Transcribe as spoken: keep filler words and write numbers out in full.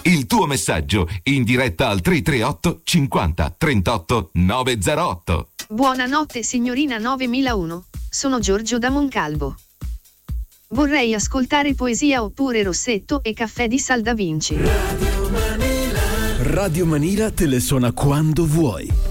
Il tuo messaggio in diretta al tre tre otto cinquanta trentotto novecentotto. Buonanotte signorina novemilauno, sono Giorgio da Moncalvo. Vorrei ascoltare poesia oppure Rossetto e caffè di Sal da Vinci. Radio Manila te le suona quando vuoi.